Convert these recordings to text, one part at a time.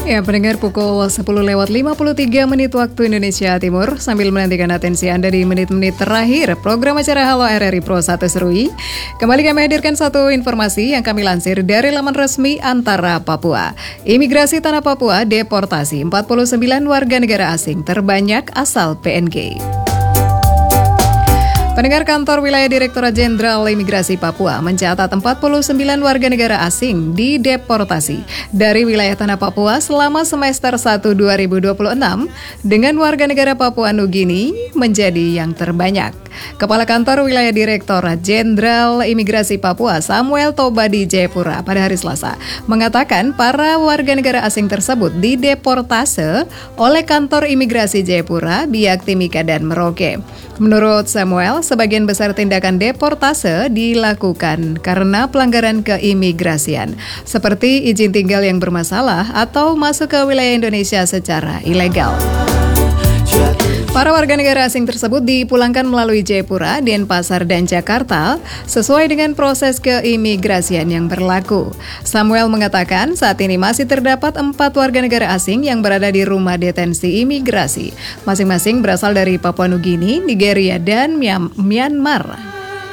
Ya, pendengar pukul 10:53 waktu Indonesia Timur. Sambil menantikan atensi Anda di menit-menit terakhir program acara Halo RRI Pro 1 Serui, kembali kami hadirkan satu informasi yang kami lansir dari laman resmi Antara Papua. Imigrasi Tanah Papua deportasi 49 warga negara asing terbanyak asal PNG. Pendengar, Kantor Wilayah Direktorat Jenderal Imigrasi Papua mencatat 49 warga negara asing dideportasi dari wilayah Tanah Papua selama semester 1 2026 dengan warga negara Papua Nugini menjadi yang terbanyak. Kepala Kantor Wilayah Direktorat Jenderal Imigrasi Papua Samuel Tobadi Jayapura pada hari Selasa mengatakan para warga negara asing tersebut dideportase oleh Kantor Imigrasi Jayapura, Biak Timika dan Merauke. Menurut Samuel, sebagian besar tindakan deportase dilakukan karena pelanggaran keimigrasian, seperti izin tinggal yang bermasalah atau masuk ke wilayah Indonesia secara ilegal. Para warga negara asing tersebut dipulangkan melalui Jayapura, Denpasar, dan Jakarta sesuai dengan proses keimigrasian yang berlaku. Samuel mengatakan saat ini masih terdapat 4 warga negara asing yang berada di rumah detensi imigrasi. Masing-masing berasal dari Papua Nugini, Nigeria, dan Myanmar.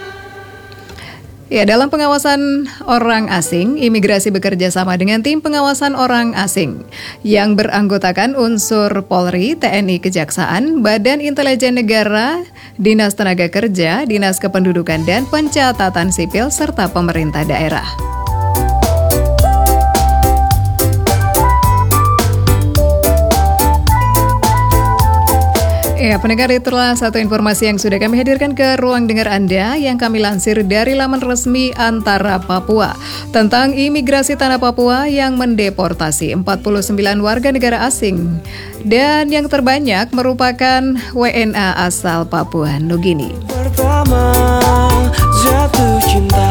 Ya, dalam pengawasan orang asing, imigrasi bekerja sama dengan tim pengawasan orang asing yang beranggotakan unsur Polri, TNI, Kejaksaan, Badan Intelijen Negara, Dinas Tenaga Kerja, Dinas Kependudukan dan Pencatatan Sipil, serta pemerintah daerah. Ya, pendengar, itulah satu informasi yang sudah kami hadirkan ke ruang dengar Anda yang kami lansir dari laman resmi Antara Papua tentang imigrasi Tanah Papua yang mendeportasi 49 warga negara asing dan yang terbanyak merupakan WNA asal Papua Nugini. Pertama jatuh cinta.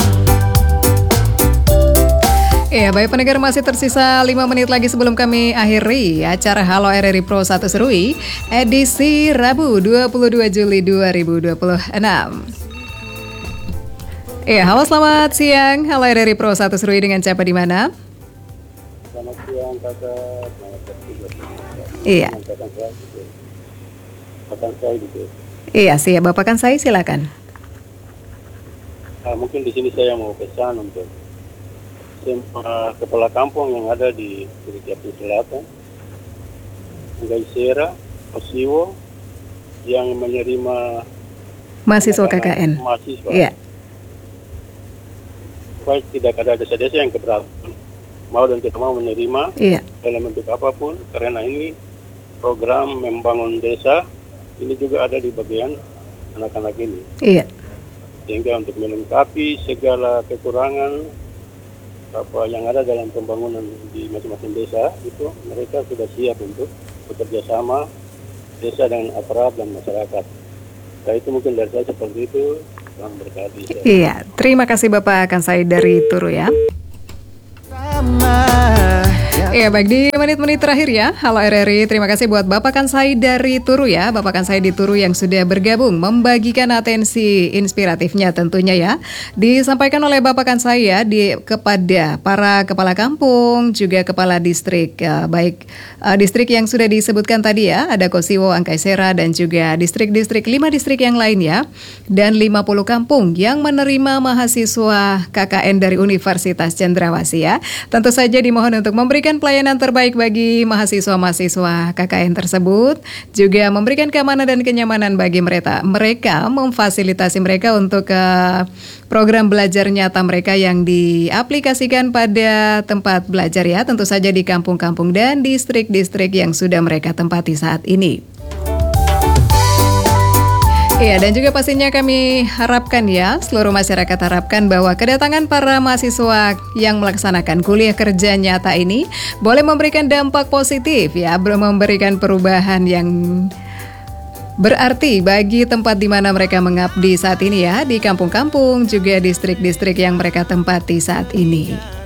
Ya, baik pendengar, masih tersisa 5 menit lagi sebelum kami akhiri acara Halo RRI Pro 1 Serui edisi Rabu 22 Juli 2026. Ya, halo, selamat siang. Halo RRI Pro 1 Serui, dengan siapa di mana? Selamat siang, Kakak. Iya. Bapak saya gitu. Iya, siap. Bapak kan saya, silakan. Mungkin di sini saya mau pesan untuk semua kepala kampung yang ada di Jakarta Selatan, Gaisera, Osiwo, yang menerima mahasiswa KKN. Mahasiswa. Iya. Supaya tidak ada desa-desa yang keberatan mau dan tidak mau menerima dalam bentuk apapun, karena ini program membangun desa ini juga ada di bagian anak-anak ini. Iya. Sehingga untuk melengkapi segala kekurangan apa yang ada dalam pembangunan di masing-masing desa, itu mereka sudah siap untuk bekerja sama desa dengan aparat dan masyarakat. Nah, itu mungkin dari saya seperti itu. Selamat berkati. Iya, terima kasih Bapak Akan saya dari Turu ya. Ya, baik, di menit-menit terakhir ya Halo RRI, terima kasih buat Bapak Kansai dari Turu ya, Bapak Kansai di Turu yang sudah bergabung membagikan atensi inspiratifnya tentunya ya, disampaikan oleh Bapak Kansai ya kepada para kepala kampung, juga kepala distrik ya, baik distrik yang sudah disebutkan tadi ya, ada Kosiwo, Angkaisera, dan juga distrik-distrik 5 distrik yang lain ya, dan 50 kampung yang menerima mahasiswa KKN dari Universitas Cendrawasih ya. Tentu saja dimohon untuk memberikan pelayanan terbaik bagi mahasiswa-mahasiswa KKN tersebut, juga memberikan keamanan dan kenyamanan bagi mereka memfasilitasi mereka untuk program belajar nyata mereka yang diaplikasikan pada tempat belajar ya, tentu saja di kampung-kampung dan distrik-distrik yang sudah mereka tempati saat ini. Iya, dan juga pastinya kami harapkan ya, seluruh masyarakat harapkan bahwa kedatangan para mahasiswa yang melaksanakan kuliah kerja nyata ini boleh memberikan dampak positif ya, memberikan perubahan yang berarti bagi tempat di mana mereka mengabdi saat ini ya, di kampung-kampung juga distrik-distrik yang mereka tempati saat ini.